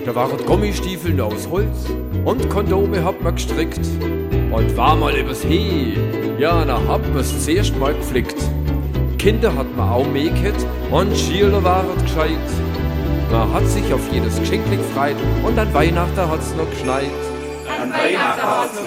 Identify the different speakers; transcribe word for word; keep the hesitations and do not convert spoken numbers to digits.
Speaker 1: da waren Gummistiefeln aus Holz und Kondome hat man gestrickt. Und war mal übers He, ja, da hat man's zuerst mal gepflegt. Kinder hat man auch mäket und Schüler waren gescheit. Man hat sich auf jedes Geschenk gefreut und an Weihnachten hat's noch geschneit.
Speaker 2: An Weihnachten hat's noch